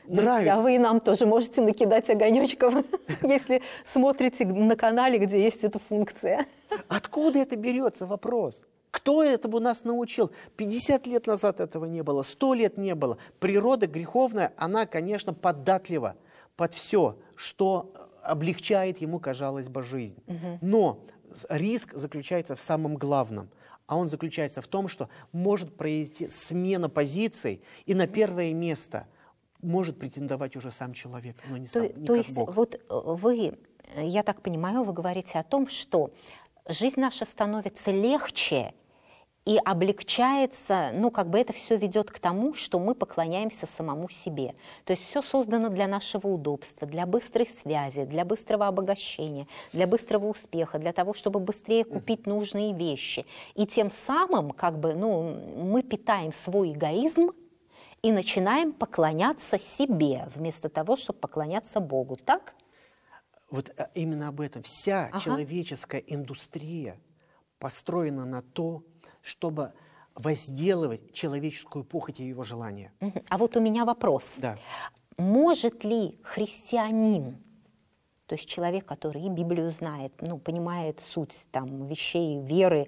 нравится. А вы и нам тоже можете накидать огонечков, если смотрите на канале, где есть эта функция. Откуда это берется, вопрос? Кто этому нас научил? 50 лет назад этого не было, 100 лет не было. Природа греховная, она, конечно, податлива под все, что облегчает ему, казалось бы, жизнь. Но риск заключается в самом главном. А он заключается в том, что может произойти смена позиций, и на первое место может претендовать уже сам человек, но не сам, не То как есть Бог. вот вы, я так понимаю, вы говорите о том, что жизнь наша становится легче и облегчается, ну, как бы это все ведет к тому, что мы поклоняемся самому себе. То есть все создано для нашего удобства, для быстрой связи, для быстрого обогащения, для быстрого успеха, для того, чтобы быстрее купить нужные вещи. И тем самым, как бы, ну, мы питаем свой эгоизм и начинаем поклоняться себе, вместо того, чтобы поклоняться Богу. Так? Вот именно об этом. Вся человеческая индустрия построена на то, чтобы возделывать человеческую похоть и его желания. А вот у меня вопрос. Да. Может ли христианин, то есть человек, который и Библию знает, ну, понимает суть там, вещей веры,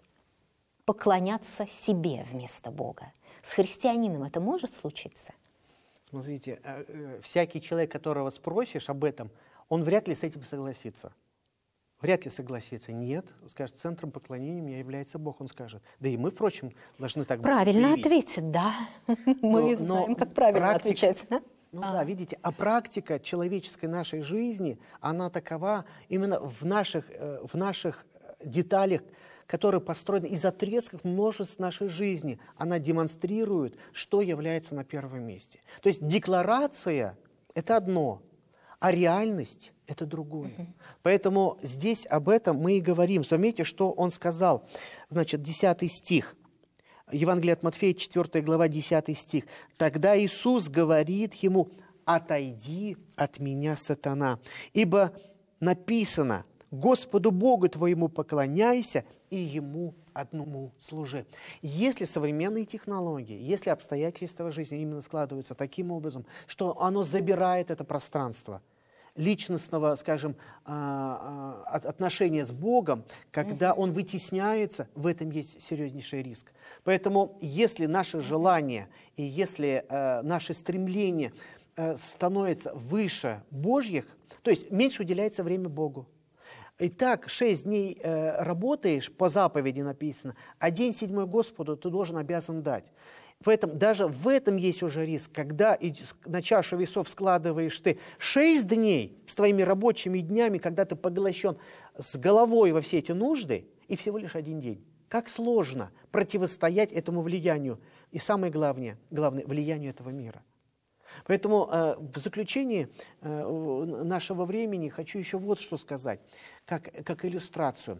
поклоняться себе вместо Бога? С христианином это может случиться? Смотрите, всякий человек, которого спросишь об этом, он вряд ли с этим согласится. Вряд ли согласится. Нет, скажет, центром поклонения меня является Бог, он скажет. Да и мы, впрочем, должны так правильно заявить. ответить, да. Мы знаем, как правильно отвечать. Ну да, видите, а практика человеческой нашей жизни, она такова именно в наших деталях, которые построены из отрезков множеств нашей жизни. Она демонстрирует, что является на первом месте. То есть декларация – это одно, а реальность – это другое. Поэтому здесь об этом мы и говорим. Заметьте, что он сказал. Значит, 10 стих. Евангелие от Матфея, 4 глава, 10 стих. «Тогда Иисус говорит ему: отойди от меня, сатана, ибо написано: Господу Богу твоему поклоняйся и Ему одному служи». Если современные технологии, если обстоятельства жизни именно складываются таким образом, что оно забирает это пространство личностного, скажем, отношения с Богом, когда он вытесняется, в этом есть серьезнейший риск. Поэтому если наши желания и если наши стремления становятся выше Божьих, то есть меньше уделяется время Богу. Итак, 6 дней работаешь, по заповеди написано, а день 7 Господу ты должен, обязан дать. Даже в этом есть уже риск, когда на чашу весов складываешь ты 6 дней с твоими рабочими днями, когда ты поглощен с головой во все эти нужды, и всего лишь 1 день. Как сложно противостоять этому влиянию, и самое главное, влиянию этого мира. Поэтому в заключении нашего времени хочу еще вот что сказать, как иллюстрацию.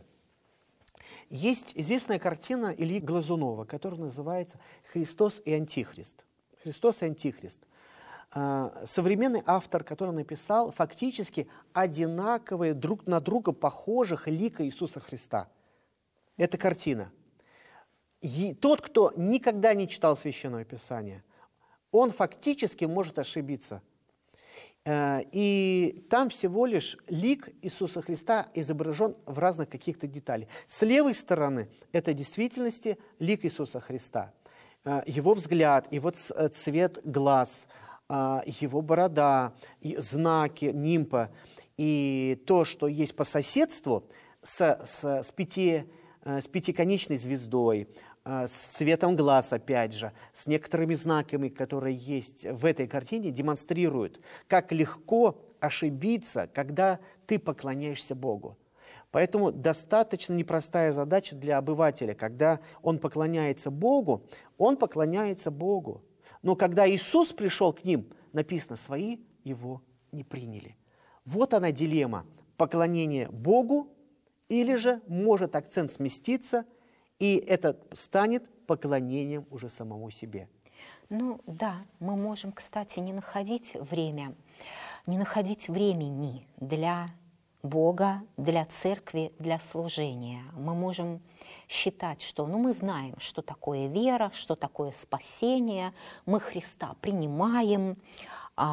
Есть известная картина Ильи Глазунова, которая называется «Христос и Антихрист». «Христос и Антихрист». Современный автор, который написал фактически одинаковые, друг на друга похожих лика Иисуса Христа. Это картина. И тот, кто никогда не читал Священное Писание, он фактически может ошибиться. И там всего лишь лик Иисуса Христа изображен в разных каких-то деталях. С левой стороны это в действительности лик Иисуса Христа. Его взгляд, его цвет глаз, его борода, знаки нимпа и то, что есть по соседству с пятиконечной звездой, с цветом глаз, опять же, с некоторыми знаками, которые есть в этой картине, демонстрируют, как легко ошибиться, когда ты поклоняешься Богу. Поэтому достаточно непростая задача для обывателя. Когда он поклоняется Богу, он поклоняется Богу. Но когда Иисус пришел к ним, написано, свои его не приняли. Вот она дилемма. Поклонение Богу, или же может акцент сместиться, и это станет поклонением уже самому себе. Ну да, мы можем, кстати, не находить времени для Бога, для церкви, для служения. Мы можем считать, что мы знаем, что такое вера, что такое спасение, мы Христа принимаем,